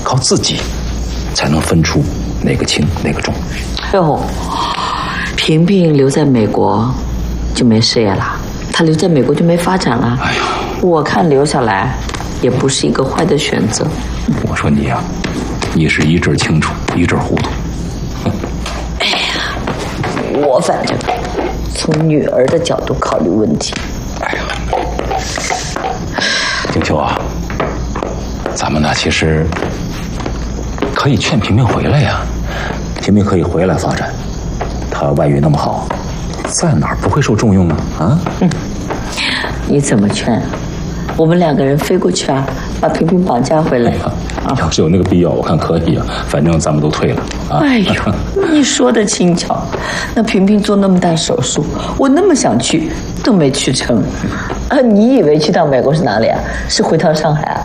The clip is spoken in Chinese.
靠自己才能分出哪个轻哪个重。 哟，萍萍留在美国就没事业了，她留在美国就没发展了。哎呀，我看留下来也不是一个坏的选择。 我说你呀，你是一阵清楚一阵糊涂。 哎呀，我反正从女儿的角度考虑问题。 哎呀，景秋啊，咱们呢其实可以劝萍萍回来呀。萍萍可以回来发展，她外语那么好，在哪儿不会受重用呢？啊？ 你怎么劝？我们2个人飞过去啊，把萍萍绑架回来。 要是有那个必要，我看可以啊。反正咱们都退了啊。 哎呦，你说的轻巧。那萍萍做那么大手术，我那么想去都没去成。你以为去趟美国是哪里啊？是回趟上海啊？